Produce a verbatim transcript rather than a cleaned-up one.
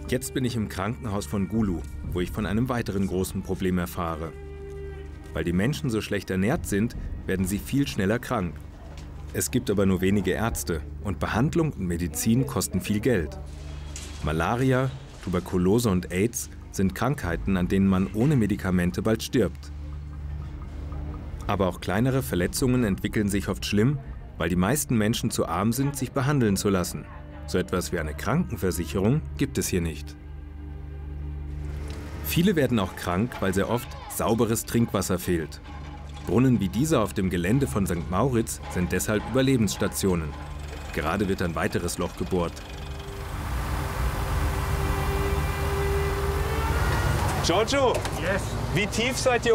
Jetzt bin ich im Krankenhaus von Gulu, wo ich von einem weiteren großen Problem erfahre. Weil die Menschen so schlecht ernährt sind, werden sie viel schneller krank. Es gibt aber nur wenige Ärzte und Behandlung und Medizin kosten viel Geld. Malaria, Tuberkulose und AIDS sind Krankheiten, an denen man ohne Medikamente bald stirbt. Aber auch kleinere Verletzungen entwickeln sich oft schlimm, weil die meisten Menschen zu arm sind, sich behandeln zu lassen. So etwas wie eine Krankenversicherung gibt es hier nicht. Viele werden auch krank, weil sehr oft sauberes Trinkwasser fehlt. Brunnen wie dieser auf dem Gelände von Sankt Mauritz sind deshalb Überlebensstationen. Gerade wird ein weiteres Loch gebohrt. Giorgio, Yes. wie tief seid ihr